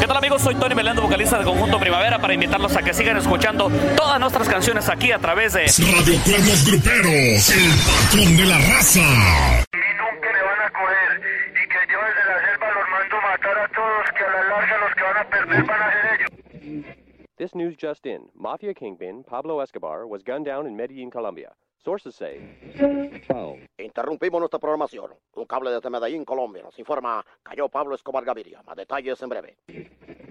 ¿Qué tal, amigos? Soy Tony Melendo, vocalista de Conjunto Primavera, para invitarlos a que sigan escuchando todas nuestras canciones aquí a través de Radio Cuernos Gruperos, el patrón de la raza. Y nunca me van a coger, y que yo desde la selva los mando matar a todos, que a la larga los que van a perder van a ser ellos. This news just in. Mafia kingpin Pablo Escobar was gunned down in Medellín, Colombia. Sources say... Interrumpimos nuestra programación. Un cable desde Medellín, Colombia, nos informa, cayó Pablo Escobar Gaviria. Más detalles en breve.